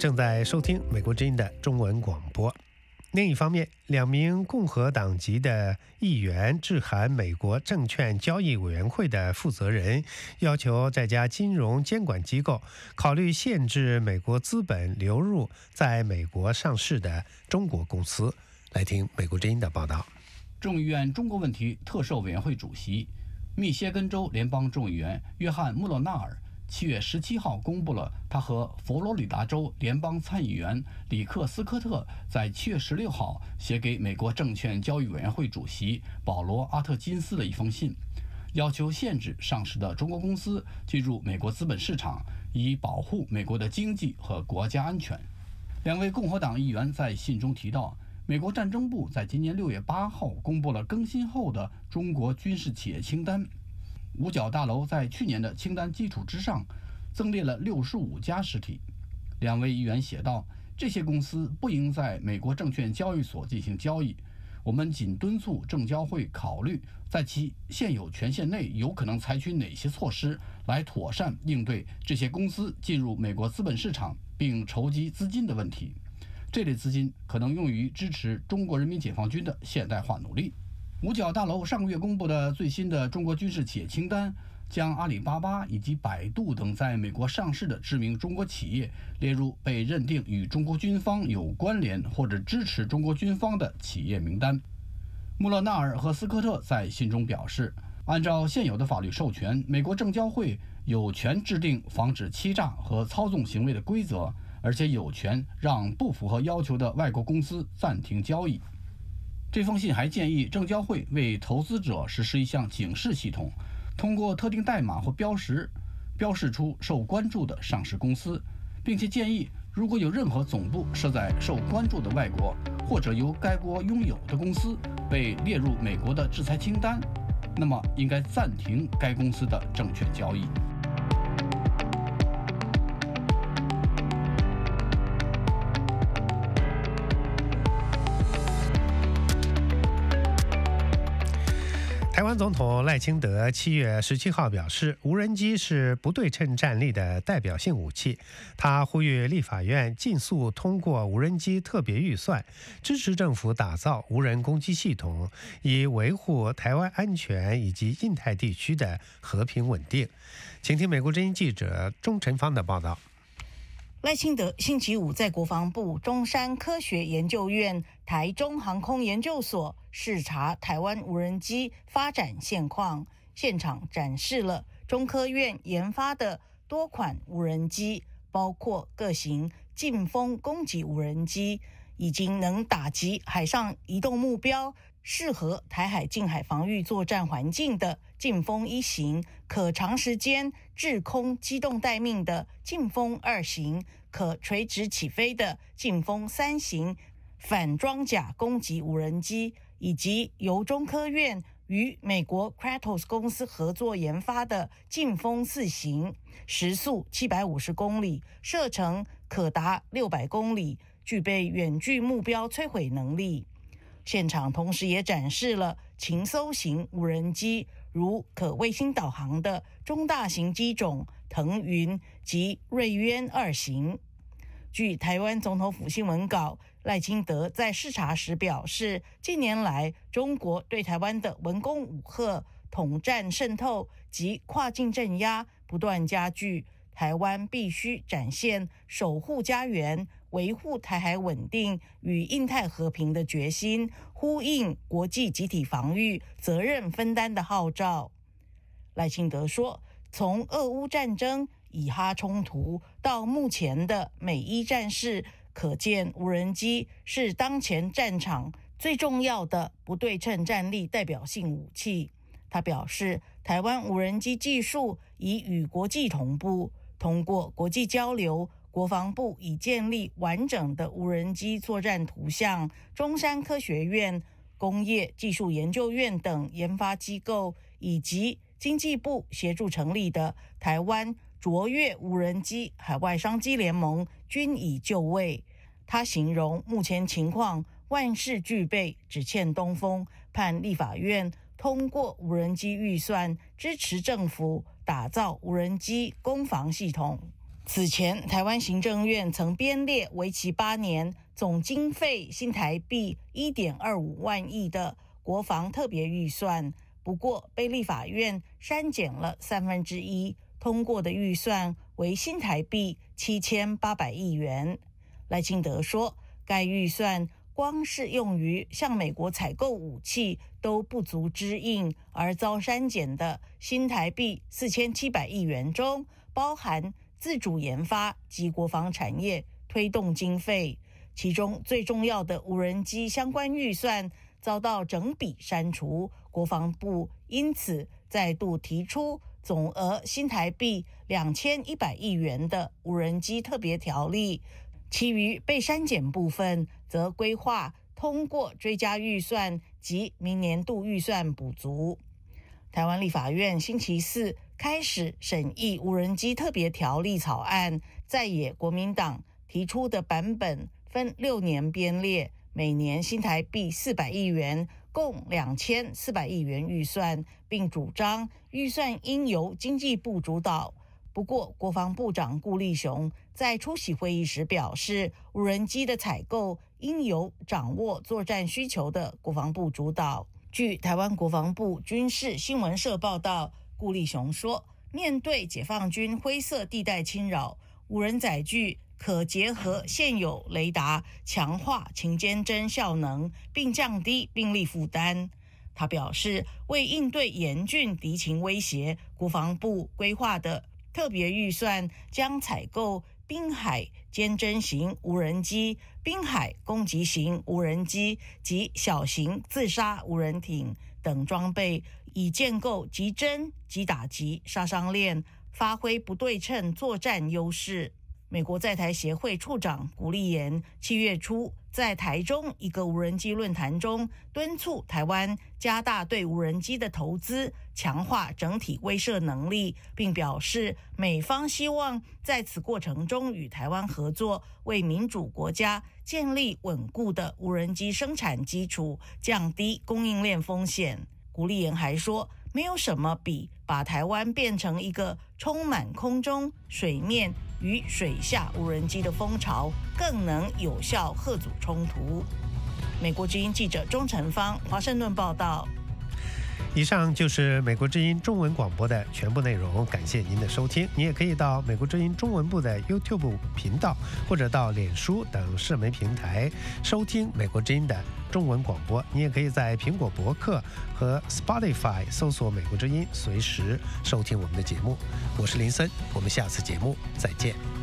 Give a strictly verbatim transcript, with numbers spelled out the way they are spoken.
正在收听美国之音的中文广播。另一方面，两名共和党籍的议员致函美国证券交易委员会的负责人，要求这家金融监管机构考虑限制美国资本流入在美国上市的中国公司。来听美国之音的报道。 众议院中国问题特设委员会主席、密歇根州联邦众议员约翰·穆勒纳尔七月十七号公布了他和佛罗里达州联邦参议员里克斯科特在七月十六号写给美国证券交易委员会主席保罗·阿特金斯的一封信，要求限制上市的中国公司进入美国资本市场，以保护美国的经济和国家安全。两位共和党议员在信中提到，美国战争部在今年六月八号公布了更新后的中国军事企业清单。五角大楼在去年的清单基础之上增列了六十五家实体。两位议员写道，这些公司不应在美国证券交易所进行交易，我们仅敦促证交会考虑在其现有权限内有可能采取哪些措施来妥善应对这些公司进入美国资本市场并筹集资金的问题。这类资金可能用于支持中国人民解放军的现代化努力。五角大楼上个月公布的最新的中国军事企业清单，将阿里巴巴以及百度等在美国上市的知名中国企业列入被认定与中国军方有关联或者支持中国军方的企业名单。穆勒纳尔和斯科特在信中表示，按照现有的法律授权，美国证交会有权制定防止欺诈和操纵行为的规则，而且有权让不符合要求的外国公司暂停交易。这封信还建议证交会为投资者实施一项警示系统，通过特定代码或标识标示出受关注的上市公司，并且建议如果有任何总部设在受关注的外国或者由该国拥有的公司被列入美国的制裁清单，那么应该暂停该公司的证券交易。 台湾总统赖清德七月十七号表示，无人机是不对称战力的代表性武器。他呼吁立法院尽速通过无人机特别预算，支持政府打造无人攻击系统，以维护台湾安全以及印太地区的和平稳定。请听美国之音记者钟晨芳的报道。 赖清德星期五在国防部中山科学研究院台中航空研究所视察台湾无人机发展现况，现场展示了中科院研发的多款无人机，包括各型劲风攻击无人机，已经能打击海上移动目标，适合台海近海防御作战环境的劲风一型，可长时间滞空机动待命的劲风二型，可垂直起飞的劲风三型反装甲攻击无人机，以及由中科院与美国 Kratos 公司合作研发的劲风四型，时速七百五十公里，射程可达六百公里，具备远距目标摧毁能力。现场同时也展示了禽搜型无人机，如可卫星导航的中大型机种腾云及瑞渊二型。据台湾总统府新闻稿，赖清德在视察时表示，近年来中国对台湾的文攻武吓、统战渗透及跨境镇压不断加剧，台湾必须展现守护家园、维护台海稳定与印太和平的决心，呼应国际集体防御责任分担的号召。赖清德说，从俄乌战争、以哈冲突到目前的美伊战事，可见无人机是当前战场最重要的不对称战力代表性武器。他表示，台湾无人机技术已与国际同步，通过国际交流，国防部已建立完整的无人机作战图像，中山科学院、工业技术研究院等研发机构，以及经济部协助成立的台湾卓越无人机海外商机联盟均已就位。他形容目前情况万事俱备，只欠东风，盼立法院通过无人机预算，支持政府打造无人机攻防系统。 此前，台湾行政院曾编列为期八年、总经费新台币一点二五万亿的国防特别预算，不过被立法院删减了三分之一，通过的预算为新台币七千八百亿元。赖清德说，该预算光是用于向美国采购武器都不足支应，而遭删减的新台币四千七百亿元中，包含自主研发及国防产业推动经费，其中最重要的无人机相关预算遭到整笔删除。国防部因此再度提出总额新台币两千一百亿元的无人机特别条例，其余被删减部分则规划通过追加预算及明年度预算补足。台湾立法院星期四开始审议无人机特别条例草案，在野国民党提出的版本分六年编列，每年新台币四百亿元，共两千四百亿元预算，并主张预算应由经济部主导。不过，国防部长顾立雄在出席会议时表示，无人机的采购应由掌握作战需求的国防部主导。据台湾国防部军事新闻社报道，顾立雄说，面对解放军灰色地带侵扰，无人载具可结合现有雷达，强化勤监侦效能，并降低兵力负担。他表示，为应对严峻敌情威胁，国防部规划的特别预算将采购滨海监侦型无人机、滨海攻击型无人机及小型自杀无人艇等装备，以建构击侦及打击杀伤链，发挥不对称作战优势。美国在台协会处长古立言七月初在台中一个无人机论坛中，敦促台湾加大对无人机的投资，强化整体威慑能力，并表示美方希望在此过程中与台湾合作，为民主国家建立稳固的无人机生产基础，降低供应链风险。古立言还说，没有什么比把台湾变成一个充满空中、水面与水下无人机的风潮更能有效遏阻冲突。美国之音记者钟成芳华盛顿报道。 以上就是美国之音中文广播的全部内容，感谢您的收听。你也可以到美国之音中文部的 YouTube 频道，或者到脸书等社媒平台收听美国之音的中文广播。你也可以在苹果博客和 Spotify 搜索美国之音，随时收听我们的节目。我是林森，我们下次节目再见。